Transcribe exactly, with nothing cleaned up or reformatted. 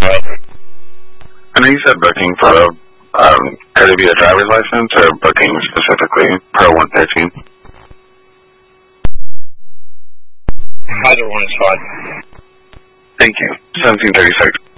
I know you said booking for the, um, could it be a driver's license or booking specifically per one thirteen? Either one is fine. Thank you. seventeen thirty-six.